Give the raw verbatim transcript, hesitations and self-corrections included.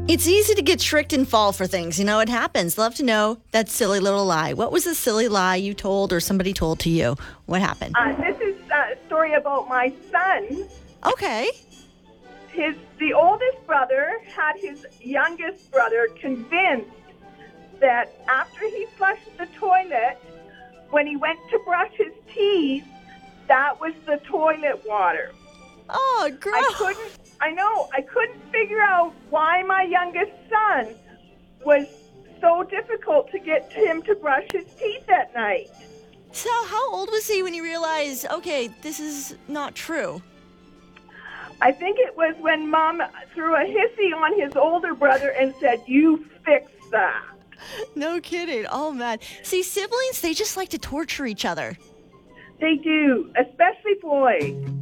It's easy to get tricked and fall for things. You know, it happens. Love to know that silly little lie. What was the silly lie you told or somebody told to you? What happened? Uh, this is a story about my son. Okay. His the oldest brother had his youngest brother convinced that after he flushed the toilet, when he went to brush his teeth, that was the toilet water. Oh, gross. I couldn't, I know, I couldn't figure out why my youngest son was so difficult to get him to brush his teeth at night. So how old was he when you realized, okay, this is not true? I think it was when Mom threw a hissy on his older brother and said, "You fix that." No kidding. Oh, man. See, siblings, they just like to torture each other. They do, especially boys.